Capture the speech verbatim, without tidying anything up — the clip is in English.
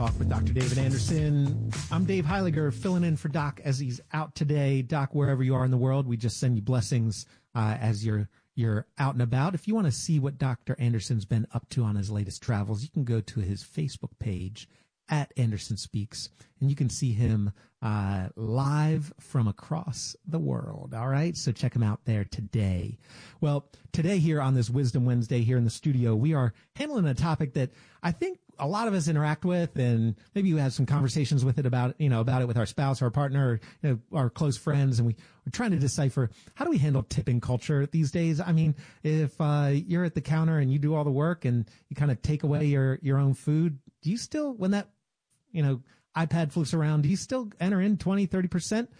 Talk with Doctor David Anderson. I'm Dave Heiliger, filling in for Doc as he's out today. Doc, wherever you are in the world, we just send you blessings uh, as you're you're out and about. If you want to see what Doctor Anderson's been up to on his latest travels, you can go to his Facebook page at Anderson Speaks, and you can see him uh, live from across the world. All right, so check him out there today. Well, today here on this Wisdom Wednesday here in the studio, we are handling a topic that I think a lot of us interact with, and maybe you have some conversations with it about, you know, about it with our spouse or our partner, or, you know, our close friends, and we, we're trying to decipher how do we handle tipping culture these days. I mean, if uh, you're at the counter and you do all the work and you kind of take away your your own food, do you still, when that, you know, iPad flips around, do you still enter in twenty, thirty percent?